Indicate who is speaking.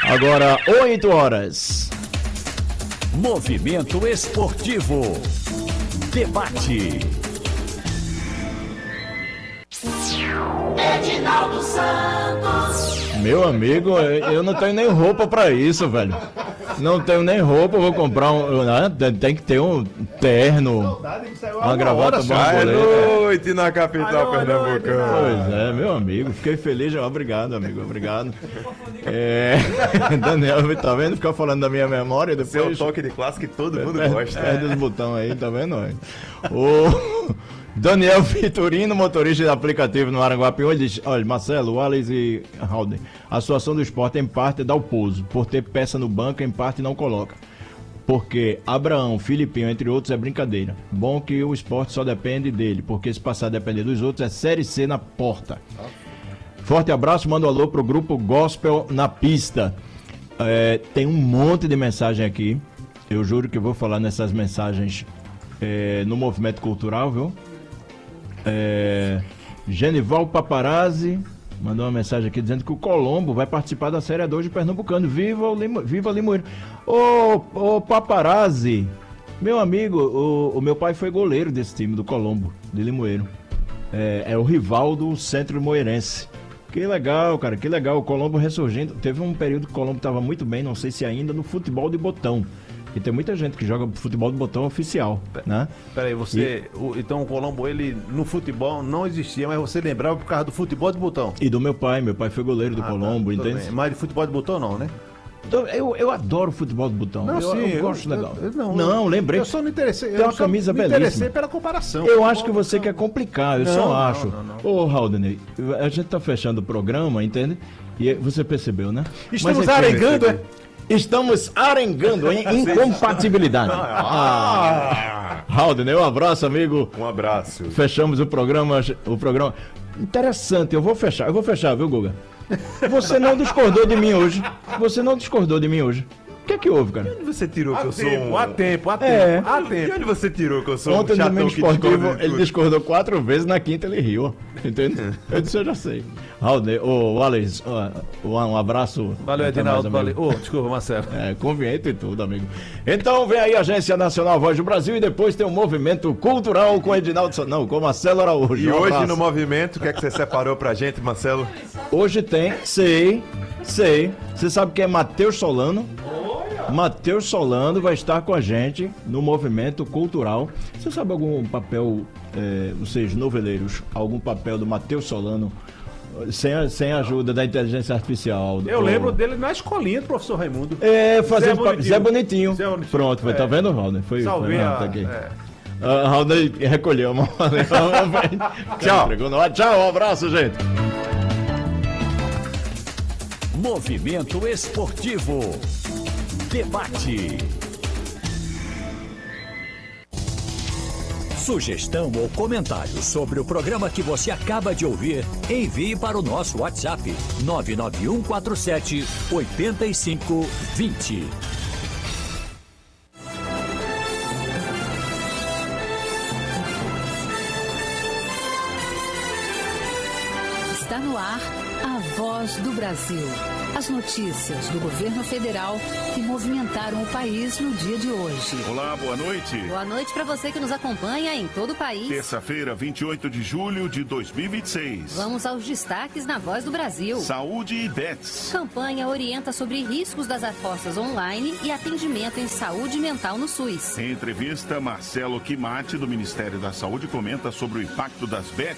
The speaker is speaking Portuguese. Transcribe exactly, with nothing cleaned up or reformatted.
Speaker 1: Agora, oito horas.
Speaker 2: Movimento Esportivo. Debate.
Speaker 3: Edinaldo Santos.
Speaker 1: Meu amigo, eu não tenho nem roupa pra isso, velho. Não tenho nem roupa, vou comprar um. Né? Tem que ter um terno, uma gravata
Speaker 4: Boa
Speaker 1: borboleta.
Speaker 4: noite na capital pernambucana.
Speaker 1: Pois é, meu amigo, fiquei feliz. Obrigado, amigo, obrigado. É... Daniel, tá vendo? Ficar falando da minha memória depois.
Speaker 4: Seu toque de classe que todo mundo
Speaker 1: é,
Speaker 4: gosta.
Speaker 1: Perde os botões aí, tá vendo? O Daniel Vitorino, motorista de aplicativo no Aranguapião, ele diz: olha, Marcelo, Wallace e Halden, a situação do esporte em parte é dar o pouso, por ter peça no banco, em parte não coloca. Porque Abraão, Filipinho, entre outros, é brincadeira. Bom que o esporte só depende dele, porque se passar a depender dos outros, é Série C na porta. Forte abraço, manda um alô pro grupo Gospel na Pista. É, tem um monte de mensagem aqui. Eu juro que eu vou falar nessas mensagens é, no movimento cultural, viu? É, Genival Paparazzi mandou uma mensagem aqui dizendo que o Colombo vai participar da Série dois de Pernambucano. Viva o Limo, viva Limoeiro. Ô, ô Paparazzi, meu amigo, o, o meu pai foi goleiro desse time do Colombo, de Limoeiro. É, é o rival do Centro Moeirense. Que legal, cara, que legal. O Colombo ressurgindo. Teve um período que o Colombo estava muito bem, não sei se ainda, no futebol de botão. E tem muita gente que joga futebol de botão oficial, né?
Speaker 5: Peraí, você... E... O, então o Colombo, ele no futebol não existia, mas você lembrava por causa do futebol de botão.
Speaker 1: E do meu pai, meu pai foi goleiro do ah, Colombo, tá, entende?
Speaker 5: Bem. Mas de futebol de botão não, né?
Speaker 1: Então, eu, eu adoro futebol de botão.
Speaker 5: Não,
Speaker 1: eu,
Speaker 5: sim,
Speaker 1: eu gosto
Speaker 5: eu,
Speaker 1: legal.
Speaker 5: Eu, não,
Speaker 1: não, lembrei.
Speaker 5: Eu só não interessei.
Speaker 1: Tem uma
Speaker 5: eu
Speaker 1: camisa
Speaker 5: me
Speaker 1: belíssima.
Speaker 5: interessei pela comparação.
Speaker 1: Eu acho que você quer complicar, eu
Speaker 5: não,
Speaker 1: só
Speaker 5: não,
Speaker 1: acho.
Speaker 5: não, não, não.
Speaker 1: Ô, Haldane, a gente tá fechando o programa, entende? E você percebeu, né?
Speaker 5: Estamos arengando, é?
Speaker 1: Estamos arengando em incompatibilidade. Ah, Haldane, um abraço, amigo.
Speaker 4: Um abraço.
Speaker 1: Fechamos o programa, o programa. Interessante, eu vou fechar, eu vou fechar, viu, Guga? Você não discordou de mim hoje. Você não discordou de mim hoje. O que é que houve, cara?
Speaker 4: De onde você tirou que
Speaker 5: há
Speaker 4: eu
Speaker 5: tempo,
Speaker 4: sou um...
Speaker 5: Há tempo, há tempo,
Speaker 1: É.
Speaker 5: há tempo.
Speaker 4: De onde você tirou que eu sou
Speaker 1: Ontem
Speaker 4: um
Speaker 1: no
Speaker 4: chatão
Speaker 1: domingo
Speaker 4: que discorda
Speaker 1: esportivo,
Speaker 4: de
Speaker 1: ele
Speaker 4: tudo?
Speaker 1: discordou quatro vezes, na quinta ele riu, entende? Eu disse, eu já sei. Raul, ô, Wallace, um abraço.
Speaker 5: Valeu, Edinaldo, valeu. Ô, desculpa, Marcelo.
Speaker 1: É, conveniente e tudo, amigo. Então vem aí a Agência Nacional Voz do Brasil e depois tem um movimento cultural com Edinaldo, não, com Marcelo Araújo.
Speaker 4: E
Speaker 1: um
Speaker 4: hoje
Speaker 1: abraço.
Speaker 4: no movimento, o que é que você separou pra gente, Marcelo?
Speaker 1: Hoje tem, sei, sei, você sabe quem é Matheus Solano? Matheus Solano vai estar com a gente no movimento cultural. Você sabe algum papel, é, vocês noveleiros, algum papel do Matheus Solano sem a, sem a ajuda da inteligência artificial?
Speaker 5: Eu
Speaker 1: ou...
Speaker 5: lembro dele na escolinha do professor Raimundo.
Speaker 1: É, fazendo
Speaker 5: Zé Bonitinho.
Speaker 1: Zé Bonitinho.
Speaker 5: Zé Bonitinho.
Speaker 1: Pronto, foi,
Speaker 5: É.
Speaker 1: tá vendo, Raul? Foi,
Speaker 5: Salvei
Speaker 1: foi,
Speaker 5: a...
Speaker 1: tá aqui.
Speaker 5: É.
Speaker 1: A Raul recolheu, mano. Tchau. Tchau, um abraço, gente.
Speaker 2: Movimento Esportivo. Debate. Sugestão ou comentário sobre o programa que você acaba de ouvir, envie para o nosso WhatsApp nove nove um quatro sete oito cinco dois zero.
Speaker 6: Está no ar a Voz do Brasil. As notícias do governo federal que movimentaram o país no dia de hoje.
Speaker 7: Olá, boa noite.
Speaker 8: Boa noite para você que nos acompanha em todo o país.
Speaker 7: Terça-feira, vinte e oito de julho de dois mil e vinte e seis.
Speaker 8: Vamos aos destaques na Voz do Brasil.
Speaker 7: Saúde e Bets.
Speaker 8: Campanha orienta sobre riscos das apostas online e atendimento em saúde mental no SUS.
Speaker 7: Em entrevista, Marcelo Quimati, do Ministério da Saúde, comenta sobre o impacto das bets